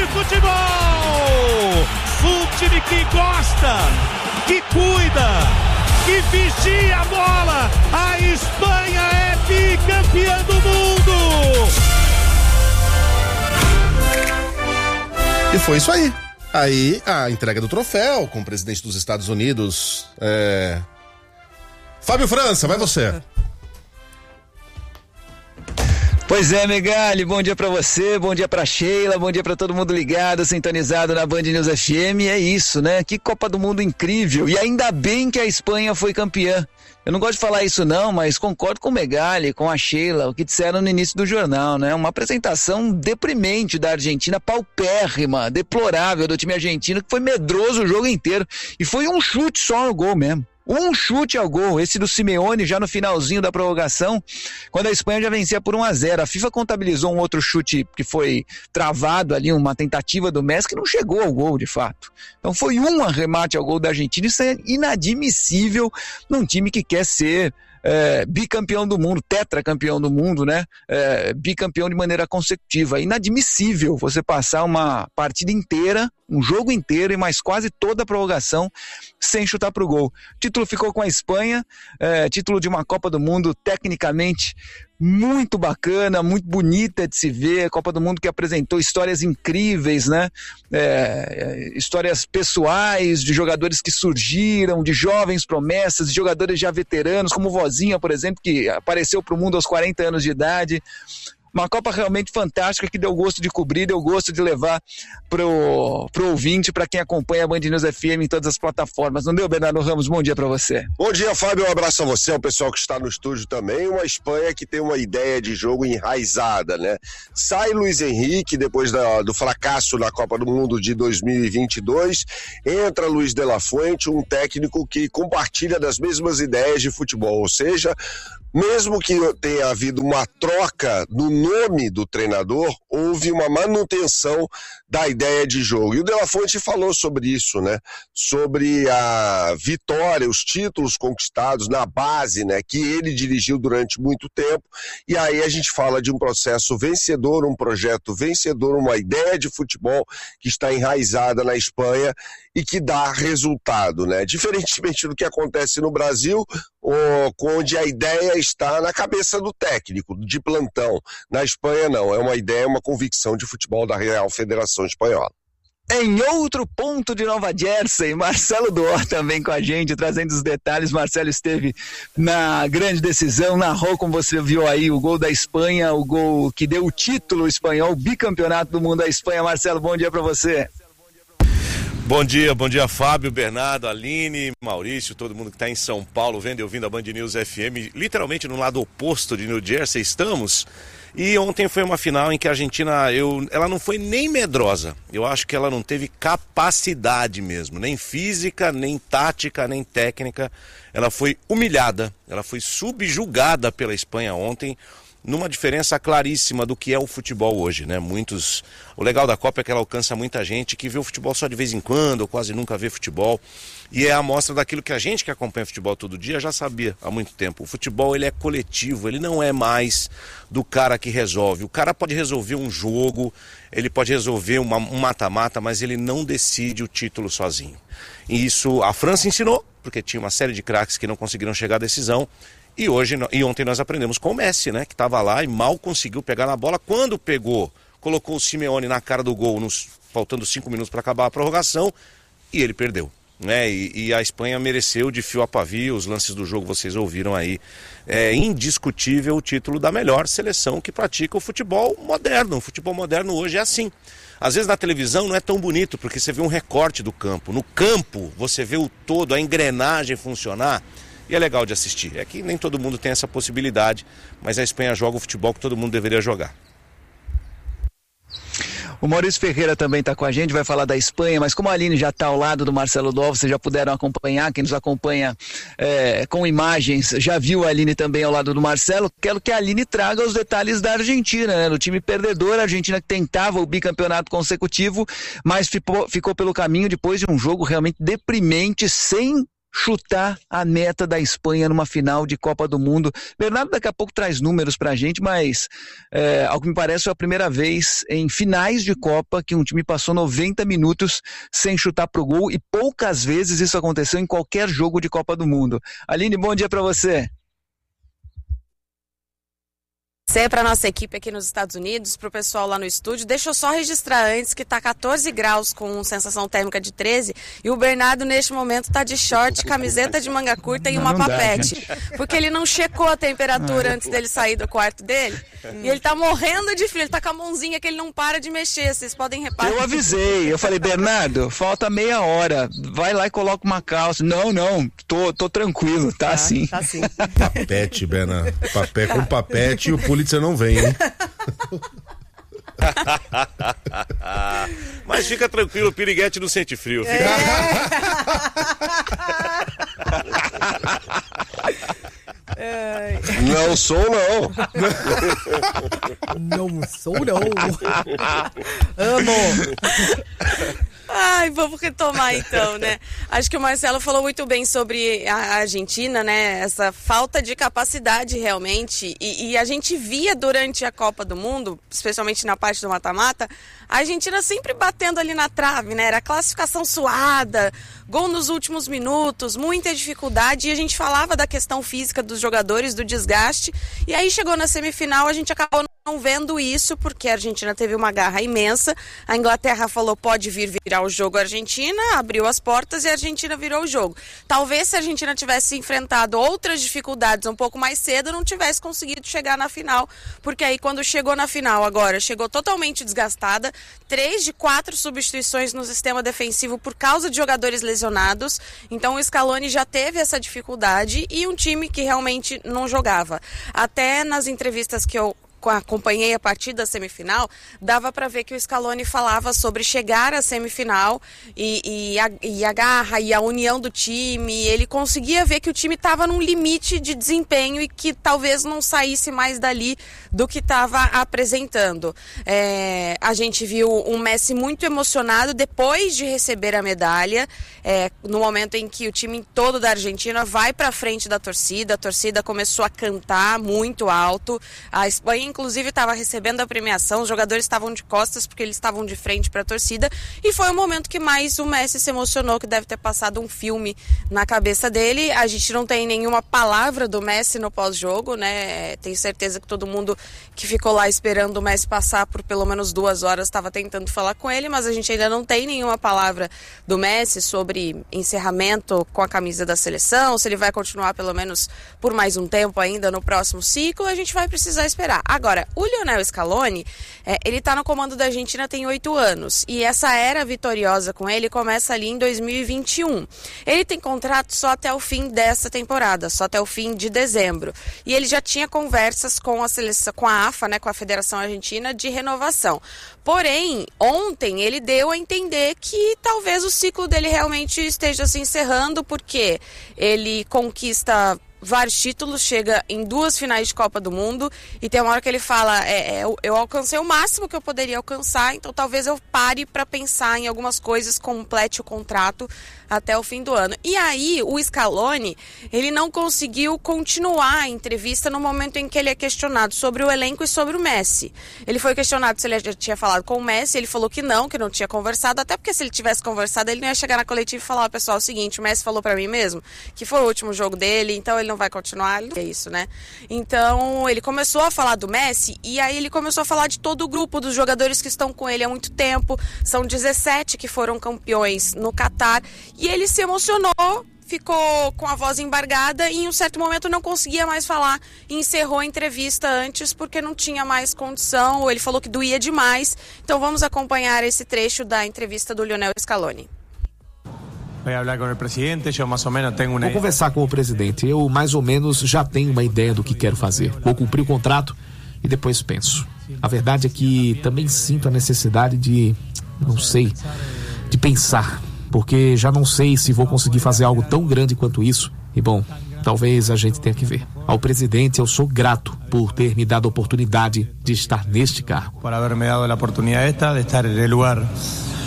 futebol! Um time que gosta, que cuida, que vigia a bola. A Espanha é bicampeã do mundo! E foi isso aí. Aí a entrega do troféu com o presidente dos Estados Unidos. Fábio França, vai você. Pois é, Megali, bom dia pra você, bom dia pra Sheila, bom dia pra todo mundo ligado, sintonizado na Band News FM. É isso, né? Que Copa do Mundo incrível. E ainda bem que a Espanha foi campeã. Eu não gosto de falar isso não, mas concordo com o Megali, com a Sheila, o que disseram no início do jornal, né? Uma apresentação deprimente da Argentina, paupérrima, deplorável do time argentino, que foi medroso o jogo inteiro. E foi um chute só no gol mesmo. Um chute ao gol, esse do Simeone já no finalzinho da prorrogação, quando a Espanha já vencia por 1-0. A FIFA contabilizou um outro chute que foi travado ali, uma tentativa do Messi que não chegou ao gol de fato. Então foi um arremate ao gol da Argentina. Isso é inadmissível num time que quer ser bicampeão do mundo, tetracampeão do mundo, né? Bicampeão de maneira consecutiva. Inadmissível você passar uma partida inteira, um jogo inteiro e mais quase toda a prorrogação sem chutar pro gol. O título ficou com a Espanha, título de uma Copa do Mundo tecnicamente muito bacana, muito bonita de se ver, Copa do Mundo que apresentou histórias incríveis, né? Histórias pessoais de jogadores que surgiram, de jovens promessas, de jogadores já veteranos, como o Vozinha, por exemplo, que apareceu para o mundo aos 40 anos de idade. Uma Copa realmente fantástica que deu gosto de cobrir, deu gosto de levar pro ouvinte, para quem acompanha a Band News FM em todas as plataformas. Não deu, Bernardo Ramos? Bom dia para você. Bom dia, Fábio. Um abraço a você, ao pessoal que está no estúdio também. Uma Espanha que tem uma ideia de jogo enraizada, né? Sai Luiz Henrique depois do fracasso na Copa do Mundo de 2022. Entra Luiz de la Fuente, um técnico que compartilha das mesmas ideias de futebol, ou seja, mesmo que tenha havido uma troca no nome do treinador, houve uma manutenção da ideia de jogo. E o De La Fuente falou sobre isso, né? Sobre a vitória, os títulos conquistados na base, né? Que ele dirigiu durante muito tempo. E aí a gente fala de um processo vencedor, um projeto vencedor, uma ideia de futebol que está enraizada na Espanha e que dá resultado, né? Diferentemente do que acontece no Brasil, onde a ideia está na cabeça do técnico, de plantão. Na Espanha não, é uma ideia, uma convicção de futebol da Real Federação Espanhola. Em outro ponto de Nova Jersey, Marcelo Duó também com a gente, trazendo os detalhes. Marcelo esteve na grande decisão, narrou, como você viu aí, o gol da Espanha, o gol que deu o título espanhol, bicampeonato do mundo da Espanha. Marcelo, bom dia para você. Bom dia Fábio, Bernardo, Aline, Maurício, todo mundo que está em São Paulo vendo e ouvindo a Band News FM, literalmente no lado oposto de New Jersey estamos. E ontem foi uma final em que a Argentina, ela não foi nem medrosa, eu acho que ela não teve capacidade mesmo, nem física, nem tática, nem técnica. Ela foi humilhada, ela foi subjugada pela Espanha ontem, numa diferença claríssima do que é o futebol hoje, né? O legal da Copa é que ela alcança muita gente que vê o futebol só de vez em quando, ou quase nunca vê futebol, e é a amostra daquilo que a gente que acompanha futebol todo dia já sabia há muito tempo. O futebol, ele é coletivo, ele não é mais do cara que resolve. O cara pode resolver um jogo, ele pode resolver um mata-mata, mas ele não decide o título sozinho. E isso a França ensinou, porque tinha uma série de craques que não conseguiram chegar à decisão. E ontem nós aprendemos com o Messi, né? Que estava lá e mal conseguiu pegar na bola. Quando pegou, colocou o Simeone na cara do gol, faltando 5 minutos para acabar a prorrogação, e ele perdeu, né? E a Espanha mereceu de fio a pavio. Os lances do jogo vocês ouviram aí. É indiscutível o título da melhor seleção que pratica o futebol moderno. O futebol moderno hoje é assim. Às vezes na televisão não é tão bonito, porque você vê um recorte do campo. No campo você vê o todo, a engrenagem funcionar. E é legal de assistir. É que nem todo mundo tem essa possibilidade, mas a Espanha joga o futebol que todo mundo deveria jogar. O Maurício Ferreira também está com a gente, vai falar da Espanha, mas como a Aline já está ao lado do Marcelo Duó, vocês já puderam acompanhar, quem nos acompanha com imagens, já viu a Aline também ao lado do Marcelo. Quero que a Aline traga os detalhes da Argentina, né? Do time perdedor, a Argentina que tentava o bicampeonato consecutivo, mas ficou pelo caminho depois de um jogo realmente deprimente, sem chutar a meta da Espanha numa final de Copa do Mundo. Bernardo daqui a pouco traz números pra gente, mas ao que me parece foi a primeira vez em finais de Copa que um time passou 90 minutos sem chutar pro gol, e poucas vezes isso aconteceu em qualquer jogo de Copa do Mundo. Aline, bom dia pra você. Para a nossa equipe aqui nos Estados Unidos, para o pessoal lá no estúdio. Deixa eu só registrar antes que está 14 graus com sensação térmica de 13 e o Bernardo neste momento está de short, camiseta de manga curta e uma papete, porque ele não checou a temperatura antes dele sair do quarto dele e ele está morrendo de frio, ele está com a mãozinha que ele não para de mexer, vocês podem reparar. Eu avisei, eu falei, Bernardo, falta meia hora, vai lá e coloca uma calça. Não, tô tranquilo, tá assim. Tá assim. Papete, Bernardo, com papete e o Pulitzer não vem, hein? Mas fica tranquilo, o Piriguete não sente frio. Não sou, não. Não sou, não. Amo. Ai, vamos retomar então, né? Acho que o Marcelo falou muito bem sobre a Argentina, né? Essa falta de capacidade realmente. E a gente via durante a Copa do Mundo, especialmente na parte do mata-mata, a Argentina sempre batendo ali na trave, né? Era classificação suada, gol nos últimos minutos, muita dificuldade. E a gente falava da questão física dos jogadores, do desgaste. E aí chegou na semifinal, a gente acabou não vendo isso, porque a Argentina teve uma garra imensa. A Inglaterra falou, pode virar o jogo. A Argentina abriu as portas e a Argentina virou o jogo. Talvez se a Argentina tivesse enfrentado outras dificuldades um pouco mais cedo, não tivesse conseguido chegar na final, porque aí quando chegou na final agora, chegou totalmente desgastada, 3 de 4 substituições no sistema defensivo por causa de jogadores lesionados. Então o Scaloni já teve essa dificuldade e um time que realmente não jogava. Até nas entrevistas que eu acompanhei a partir da semifinal, dava para ver que o Scaloni falava sobre chegar à semifinal e a garra e a união do time. Ele conseguia ver que o time estava num limite de desempenho e que talvez não saísse mais dali do que estava apresentando. A gente viu um Messi muito emocionado depois de receber a medalha, no momento em que o time todo da Argentina vai para frente da torcida, a torcida começou a cantar muito alto, a Espanha inclusive estava recebendo a premiação, os jogadores estavam de costas porque eles estavam de frente para a torcida, e foi o momento que mais o Messi se emocionou, que deve ter passado um filme na cabeça dele. A gente não tem nenhuma palavra do Messi no pós-jogo, né? Tenho certeza que todo mundo que ficou lá esperando o Messi passar por pelo menos 2 horas estava tentando falar com ele, mas a gente ainda não tem nenhuma palavra do Messi sobre encerramento com a camisa da seleção, se ele vai continuar pelo menos por mais um tempo ainda no próximo ciclo. A gente vai precisar esperar. Agora, o Lionel Scaloni, ele está no comando da Argentina tem 8 anos, e essa era vitoriosa com ele começa ali em 2021. Ele tem contrato só até o fim dessa temporada, só até o fim de dezembro. E ele já tinha conversas com a seleção, com a AFA, né, com a Federação Argentina, de renovação. Porém, ontem ele deu a entender que talvez o ciclo dele realmente esteja se encerrando, porque ele conquista vários títulos, chega em 2 finais de Copa do Mundo, e tem uma hora que ele fala, eu alcancei o máximo que eu poderia alcançar, então talvez eu pare para pensar em algumas coisas, complete o contrato até o fim do ano. E aí o Scaloni, ele não conseguiu continuar a entrevista no momento em que ele é questionado sobre o elenco e sobre o Messi. Ele foi questionado se ele já tinha falado com o Messi, ele falou que não tinha conversado, até porque se ele tivesse conversado, ele não ia chegar na coletiva e falar, pessoal, é o seguinte, o Messi falou para mim mesmo que foi o último jogo dele, então ele não vai continuar, é isso, né? Então ele começou a falar do Messi, e aí ele começou a falar de todo o grupo dos jogadores que estão com ele há muito tempo. São 17 que foram campeões no Catar, e ele se emocionou, ficou com a voz embargada e em um certo momento não conseguia mais falar, e encerrou a entrevista antes porque não tinha mais condição, ou ele falou que doía demais. Então vamos acompanhar esse trecho da entrevista do Lionel Scaloni. Vou conversar com o presidente. Eu mais ou menos já tenho uma ideia do que quero fazer. Vou cumprir o contrato e depois penso. A verdade é que também sinto a necessidade de pensar, porque já não sei se vou conseguir fazer algo tão grande quanto isso. E bom, talvez a gente tenha que ver. Ao presidente, eu sou grato por ter me dado a oportunidade de estar neste cargo. Por haberme dado a oportunidade de estar nesse lugar.